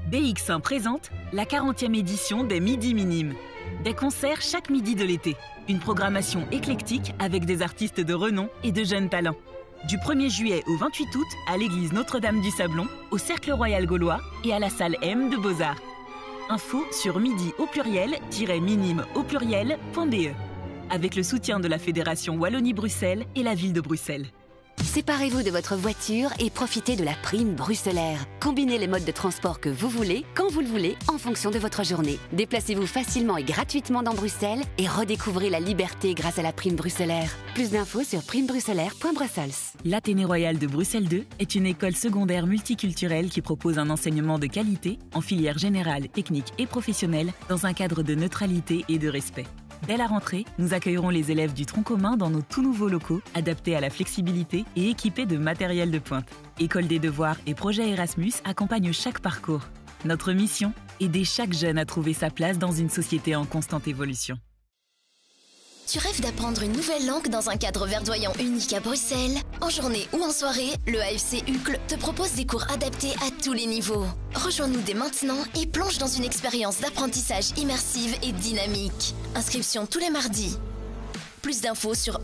BX1 présente la 40e édition des Midis Minimes. Des concerts chaque midi de l'été. Une programmation éclectique avec des artistes de renom et de jeunes talents. Du 1er juillet au 28 août à l'église Notre-Dame du Sablon, au Cercle Royal Gaulois et à la salle M de Beaux-Arts. Info sur midi au pluriel-minime au pluriel.be. Avec le soutien de la Fédération Wallonie-Bruxelles et la ville de Bruxelles. Séparez-vous de votre voiture et profitez de la prime bruxellaire. Combinez les modes de transport que vous voulez, quand vous le voulez, en fonction de votre journée. Déplacez-vous facilement et gratuitement dans Bruxelles et redécouvrez la liberté grâce à la prime bruxellaire. Plus d'infos sur primebruxellaire.brussels. L'Athénée Royal de Bruxelles 2 est une école secondaire multiculturelle qui propose un enseignement de qualité en filière générale, technique et professionnelle dans un cadre de neutralité et de respect. Dès la rentrée, nous accueillerons les élèves du tronc commun dans nos tout nouveaux locaux, adaptés à la flexibilité et équipés de matériel de pointe. École des devoirs et projet Erasmus accompagnent chaque parcours. Notre mission, aider chaque jeune à trouver sa place dans une société en constante évolution. Tu rêves d'apprendre une nouvelle langue dans un cadre verdoyant unique à Bruxelles? En journée ou en soirée, le AFC UCL te propose des cours adaptés à tous les niveaux. Rejoins-nous dès maintenant et plonge dans une expérience d'apprentissage immersive et dynamique. Inscription tous les mardis. Plus d'infos sur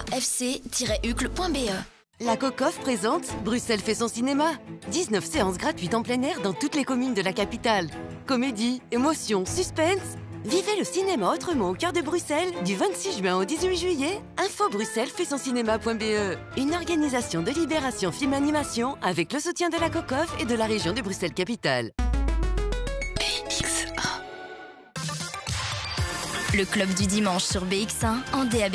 afc-ucl.be. La COCOF présente Bruxelles fait son cinéma. 19 séances gratuites en plein air dans toutes les communes de la capitale. Comédie, émotion, suspense. Vivez le cinéma autrement au cœur de Bruxelles du 26 juin au 18 juillet. Info Bruxelles fait son cinéma.be. Une organisation de Libération Film Animation avec le soutien de la COCOF et de la région de Bruxelles-Capitale. BX1. Le club du dimanche sur BX1 en DAB+.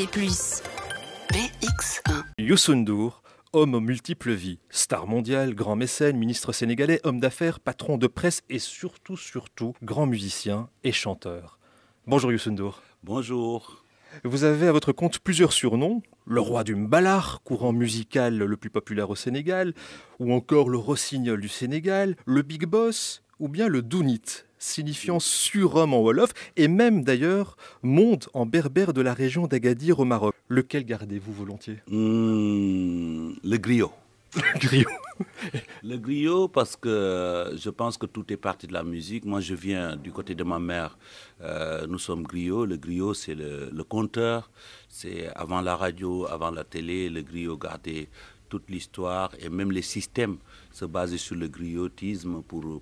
BX1. Youssou N'Dour, homme aux multiples vies, star mondial, grand mécène, ministre sénégalais, homme d'affaires, patron de presse et surtout, grand musicien et chanteur. Bonjour Youssou N'Dour. Bonjour. Vous avez à votre compte plusieurs surnoms, le roi du mbalax, courant musical le plus populaire au Sénégal, ou encore le rossignol du Sénégal, le big boss, ou bien le dounit, signifiant surhomme en wolof, et même d'ailleurs monde en berbère de la région d'Agadir au Maroc. Lequel gardez-vous volontiers? Le griot. Le griot. Le griot parce que je pense que tout est parti de la musique. Moi je viens du côté de ma mère, nous sommes griots. Le griot c'est le conteur, c'est avant la radio, avant la télé, le griot gardait toute l'histoire et même les systèmes se basaient sur le griotisme pour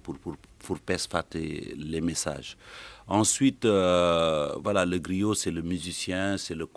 passer les messages. Ensuite, voilà, le griot c'est le musicien, c'est le